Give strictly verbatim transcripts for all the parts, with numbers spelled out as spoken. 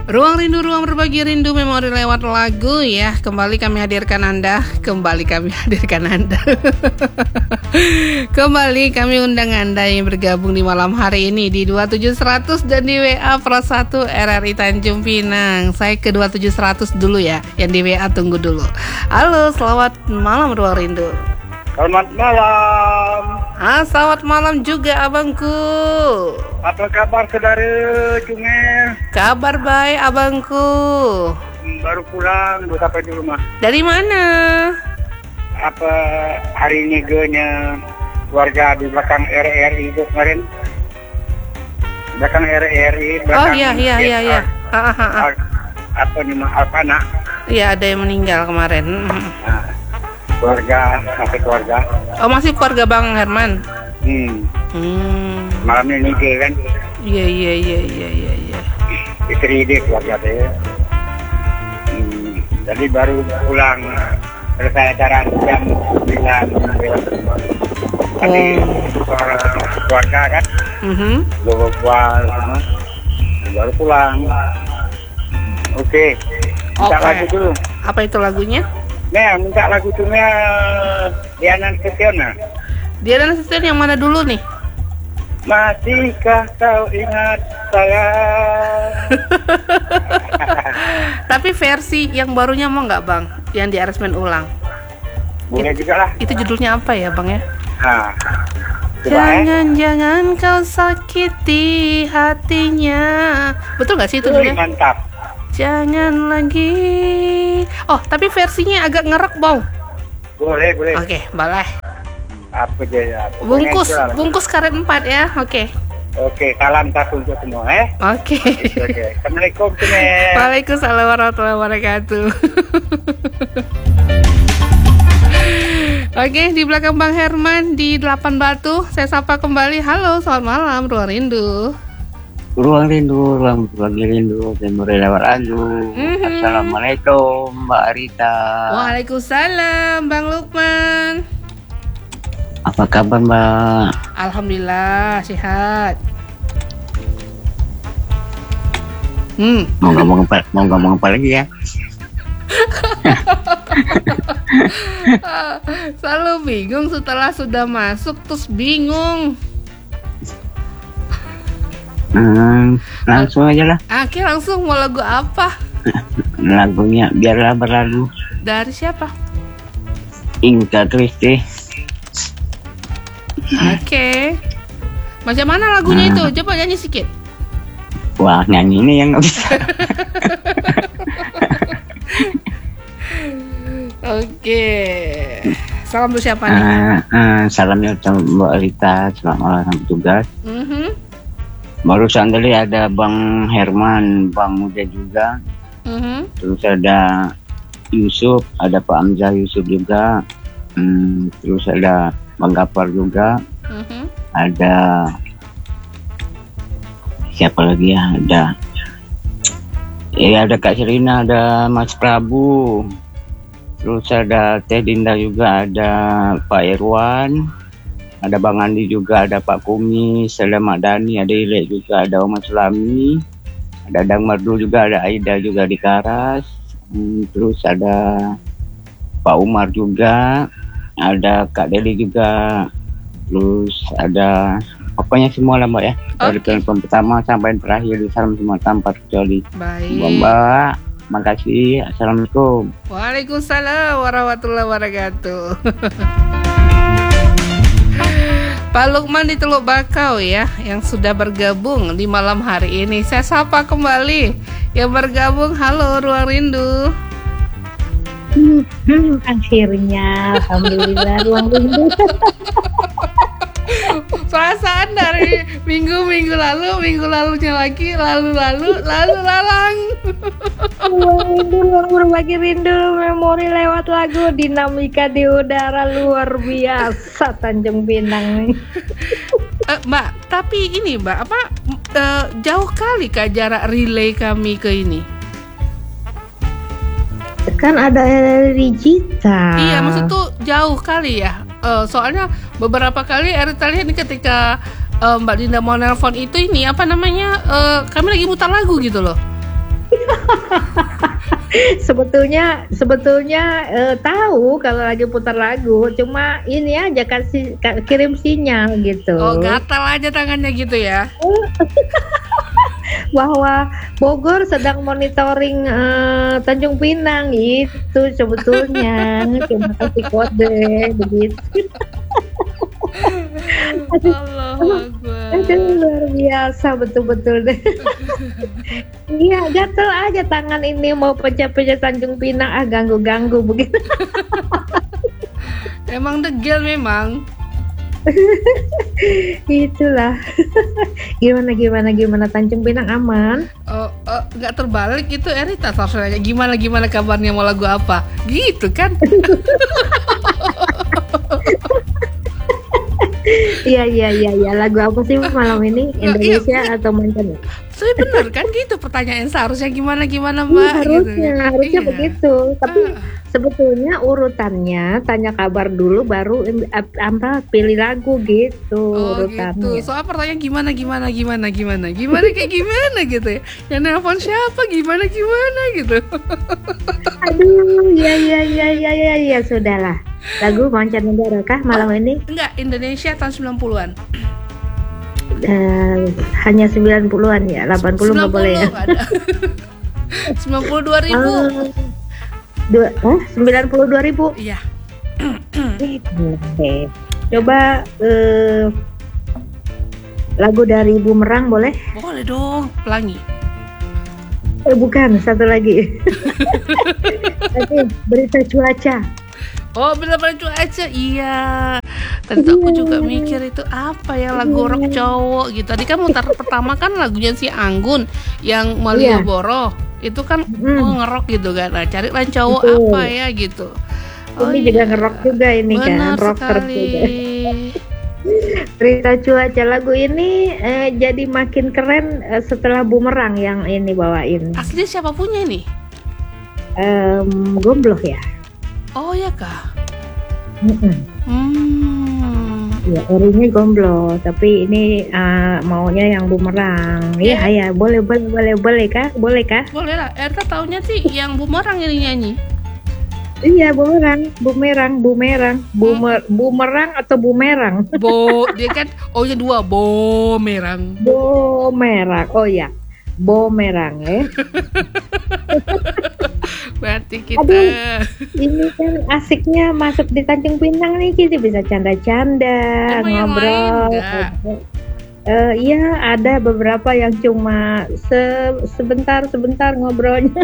Ruang Rindu, ruang berbagi rindu, memori lewat lagu ya. Kembali kami hadirkan Anda, kembali kami hadirkan Anda. Kembali kami undang Anda yang bergabung di malam hari ini di dua tujuh seratus dan di W A Pro satu R R I Tanjung Pinang. Saya ke dua tujuh seratus dulu ya, yang di W A tunggu dulu. Halo, selamat malam Ruang Rindu. Selamat malam. Ah, selamat malam juga abangku. Apa kabar saudara Cungel? Kabar baik abangku. Baru pulang, baru sampai di rumah. Dari mana? Apa hari ini genya keluarga di belakang R R I itu kemarin? Belakang R R I. Oh iya iya iya iya. Ah, ah, ah. Apa nih apa nak? Iya, ada yang meninggal kemarin. Nah, keluarga, masih keluarga. Oh, masih keluarga Bang Herman. Hmm. Hmm. Malamnya ini dia kan. Iya iya iya iya iya iya. Istri dia keluarga dia. Hmm. Jadi baru pulang. Selesai acara jam sembilan. Tadi keluarga kan. Mhm. Bawa buat semua. Baru pulang. Oke. Minta Oke. lagu dulu. Apa itu lagunya? Nah, minta lagu tunya Diana Setiona. Diana Setiona yang mana dulu nih? Masihkah kau ingat saya? Tapi versi yang barunya mau nggak Bang? Yang di aransemen ulang. Boleh juga lah. Itu judulnya apa ya Bang ya? Nah, coba, Jangan eh. jangan kau sakiti hatinya. Betul nggak sih itu Wih, judulnya? mantap. Jangan lagi. Oh, tapi versinya agak ngerek Bang. Boleh, boleh. Oke, boleh. Apa dia? Pokoknya Bungkus, itulah. bungkus karet empat ya. Oke. Oke, salam satu untuk semua, eh. Oke. Oke, Assalamualaikum Cungel. Waalaikumsalam warahmatullahi wabarakatuh. Oke, di belakang Bang Herman di Delapan Batu, saya sapa kembali. Halo, selamat malam Ruang Rindu. Ruang rindu, ruang berbagi rindu, memori lewat lagu. Mhm. Assalamualaikum Mbak Rita. Waalaikumsalam Bang Lukman. Apa kabar Mbak? Alhamdulillah sehat. Hmm. Mau ngomong apa? Mau ngomong apa lagi ya? Selalu bingung setelah sudah masuk terus bingung. Hmm, langsung aja lah. Oke, langsung mau lagu apa? Lagunya Biarlah Berlalu. Dari siapa? Inka Kristi. Oke. Macam mana lagunya itu? Coba nyanyi sedikit. Wah, nyanyi ini yang nggak bisa. Oke. Salam untuk siapa nih? Uh, uh, salamnya untuk Mbak Rita. Selamat malam tugas. Mhm. Barusan tadi ada Bang Herman, Bang Muda juga. Mhm. Terus ada Yusuf, ada Pak Amzah Yusuf juga. Hmm, terus ada Bang Gapar juga. Mhm. Ada siapa lagi ya? Ada ya ada Kak Serina, ada Mas Prabu. Terus ada Teh Dinda juga, ada Pak Irwan, ada Bang Andi juga, ada Pak Kumis, ada Mak Dani, ada Ilek juga, ada Oma Sulami, ada Dang Merdu juga, ada Aida juga di Karas. Hmm, terus ada Pak Umar juga, ada Kak Deli juga, terus ada pokoknya semua lah Mbak ya. Dari Oke. telepon pertama sampai terakhir di salam semua tanpa kecuali. Baik. Mbak, makasih. Assalamualaikum. Waalaikumsalam warahmatullahi wabarakatuh. Pak Lukman di Teluk Bakau ya, yang sudah bergabung di malam hari ini. Saya sapa kembali yang bergabung. Halo Ruang Rindu. Hmm, hmm, akhirnya alhamdulillah Ruang Rindu. Perasaan dari minggu-minggu lalu, minggu lalunya lagi, lalu-lalu, lalu-lalang. Ruang Rindu, ruang berbagi rindu, memori lewat lagu, dinamika di udara luar biasa Tanjung Pinang nih. Eh, Mbak, tapi ini Mbak, apa eh, jauh kali kah jarak relay kami ke ini? Kan ada digital. Iya, maksud tuh jauh kali ya. Eh, soalnya beberapa kali Erita lihat nih ketika eh, Mbak Dinda mau nelpon itu ini apa namanya? eh, kami lagi mutar lagu gitu loh. sebetulnya sebetulnya eh, tahu kalau lagi putar lagu, cuma ini aja kasih ka- kirim sinyal gitu. Oh, gatal aja tangannya gitu ya. Bahwa Bogor sedang monitoring eh, Tanjung Pinang itu sebetulnya cuma kasih kode begitu. Allah Akbar. Aduh, luar biasa betul-betul deh. Iya, gatel aja tangan ini mau pecah-pecah Tanjung Pinang, ah ganggu-ganggu begitu. Emang degil memang. Itulah. Gimana gimana gimana Tanjung Pinang aman? Oh, oh, nggak terbalik itu Erita soalnya. Gimana gimana kabarnya, mau lagu apa? Gitu kan? Iya iya iya iya, lagu apa sih malam ini? Indonesia atau mancanegara? Tapi bener kan gitu pertanyaan seharusnya gimana gimana Iya, Mbak harusnya gitu. harusnya Iya. begitu. Tapi Ah. sebetulnya urutannya tanya kabar dulu baru em, ap- apa pilih lagu gitu Oh urutannya. gitu. Soal pertanyaan gimana gimana gimana gimana gimana kayak gimana gitu ya. Yang nelpon siapa gimana gimana gitu. Aduh, ya ya ya ya ya ya sudahlah. Lagu mancanegara kah malam ini? Enggak, Indonesia tahun sembilan puluhan. Eh, hanya sembilan puluhan ya, delapan puluh nggak boleh ya. Nggak ada. sembilan puluh dua ribu. Ah, dua, oh, sembilan puluh dua ribu. Iya. Oke. Coba eh, lagu dari Bumerang boleh? Boleh dong, pelangi. Eh, bukan, satu lagi. Oke, berita cuaca. Oh, benar-benar cuaca. Iya. Tadi tuh aku juga mikir itu apa ya lagu rock cowok gitu. Tadi kan mutar pertama kan lagunya si Anggun yang Malioboro. Itu kan Hmm. oh, ngerok gitu kan. Nah, cari lah cowok Betul. apa ya gitu. Oh, Ini iya. juga ngerok juga ini kan, Benar rocker sekali. juga. Berita cuaca lagu ini eh, jadi makin keren eh, setelah Bumerang yang ini bawain. Asli siapa punya nih? Em, Gombloh ya. Oh ya kah? Mm-mm. Hmm. Ya, orinya Gombloh, tapi ini eh, maunya yang Bumerang. Iya, ya, boleh, boleh, boleh, boleh kah? Boleh kah? Boleh lah. Erta taunya sih yang Bumerang ini nyanyi. Iya, Bumerang, Bumerang, Bumerang, Bumer, Bumerang atau Bumerang? Bo, dia kan O-nya dua, Bo Merang. Bumerang, oh ya, Bumerang ya. Berarti kita Aduh. Ini kan asiknya masuk di Tanjung Pinang nih, kita bisa canda-canda, Emang yang ngobrol. lain nggak? Eh, iya, ada beberapa yang cuma se- sebentar-sebentar ngobrolnya.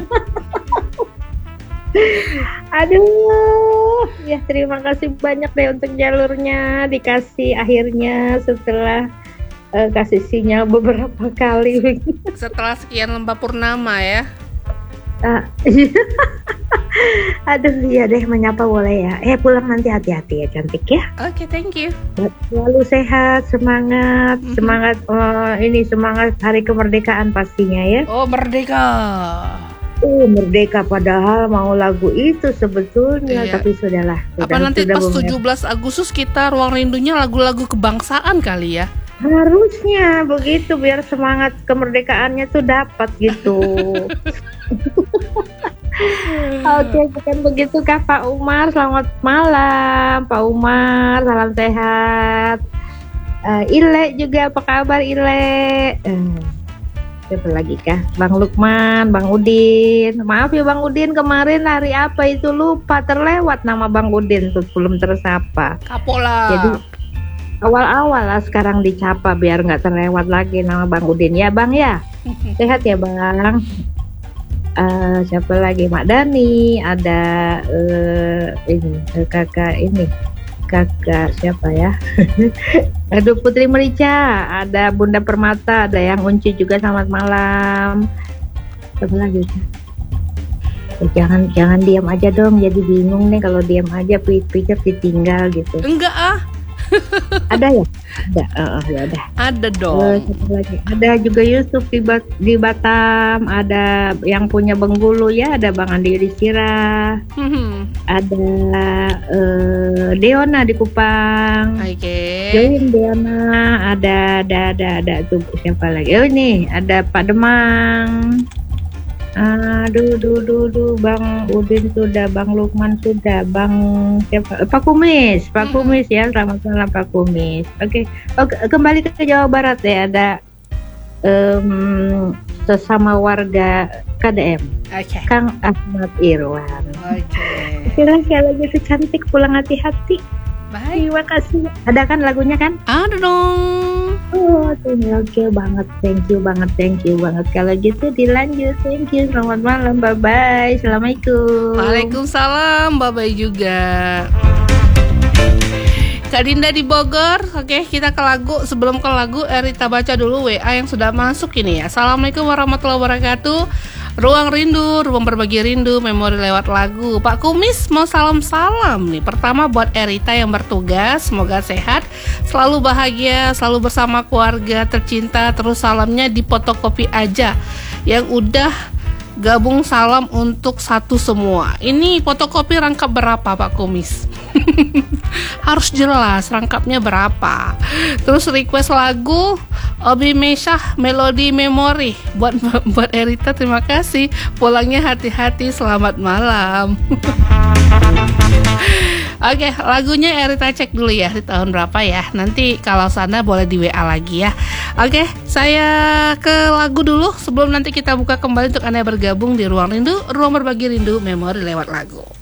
Aduh, ya terima kasih banyak deh untuk jalurnya dikasih akhirnya setelah eh, kasih sinyal beberapa kali. setelah sekian lembah purnama ya. Ah, aduh, iya deh, menyapa boleh ya. Eh, pulang nanti hati-hati ya, cantik ya. Oke, thank you. Selalu sehat, semangat, Mhm. semangat eh, ini semangat hari kemerdekaan pastinya ya. Oh, merdeka. Uh, merdeka padahal mau lagu itu sebetulnya, Iya. tapi sudahlah. Apa sudah- nanti sudah pas benar. tujuh belas Agustus kita ruang rindunya lagu-lagu kebangsaan kali ya? Harusnya begitu biar semangat kemerdekaannya tuh dapat gitu. Oke, bukan begitu Kak Pak Umar. Selamat malam Pak Umar, salam sehat. Eh, Ile juga, apa kabar Ile? Eh, siapa lagi Kah? Bang Lukman, Bang Udin. Maaf ya Bang Udin, kemarin hari apa itu lupa, terlewat nama Bang Udin tuh, belum tersapa. Kapok lah. Jadi awal-awal lah sekarang dicapa biar nggak terlewat lagi nama Bang Udin ya Bang ya. Sehat ya Bang. Eh, siapa lagi, Mak Dani, ada eh, ini eh, kakak ini kakak siapa ya? Aduh, Putri Merica, ada Bunda Permata, ada yang Unci juga, selamat malam. Siapa lagi? Eh, jangan jangan diam aja dong, jadi bingung nih kalau diam aja, pikir ditinggal gitu. Enggak ah, Ada ya? Ada, uh, ya udah. ada Eh, dong. siapa lagi? Ada juga Yusuf di, Bat- di Batam, ada yang punya Bengkulu ya, ada Bang Andi Rizkira, Hmm. ada eh, Deona di Kupang, Oke. Join Deona, ada ada ada ada tuh siapa lagi? Oh ini ada Pak Demang, Aduh, duh, duh, duh, Bang Udin sudah, Bang Lukman sudah, Bang siapa? Pak Kumis, Pak Hmm. Kumis ya, selamat malam Pak Kumis. Oke, Oke, kembali ke Jawa Barat ya, ada em, sesama warga K D M, Oke. Kang Ahmad Irwan. Oke. Kira-kira lagu itu cantik, pulang hati-hati. Baik. Terima kasih. Ada kan lagunya kan? Ada dong. Oh, thank you banget, thank you banget, thank you banget. Kalau gitu dilanjut, thank you. Selamat malam, bye bye. Assalamualaikum. Waalaikumsalam, bye-bye juga. Kak Dinda di Bogor. Oke, kita ke lagu. Sebelum ke lagu, Erita baca dulu W A yang sudah masuk ini ya. Assalamualaikum warahmatullahi wabarakatuh. Ruang rindu, ruang berbagi rindu, memori lewat lagu. Pak Kumis mau salam-salam nih. Pertama buat Erita yang bertugas, semoga sehat, selalu bahagia, selalu bersama keluarga tercinta. Terus salamnya di fotokopi aja. Yang udah gabung salam untuk satu semua. Ini fotokopi rangkap berapa Pak Kumis? Harus jelas rangkapnya berapa. Terus request lagu Obi Mesyah Melodi Memori buat buat Erita, terima kasih. Pulangnya hati-hati, selamat malam. Oke, lagunya Erita cek dulu ya di tahun berapa ya. Nanti kalau sana boleh di W A lagi ya. Oke, saya ke lagu dulu sebelum nanti kita buka kembali untuk Anda bergabung di Ruang Rindu, ruang berbagi rindu, memori lewat lagu.